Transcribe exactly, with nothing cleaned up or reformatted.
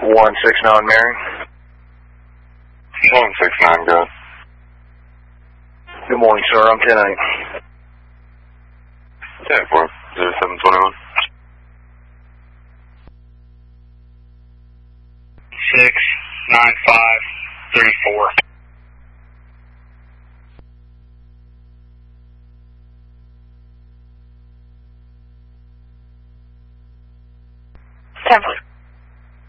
one six nine Mary. one six nine, go. Good morning, sir. I'm ten eight. ten four, zero seven twenty-one. six nine five three four. ten four.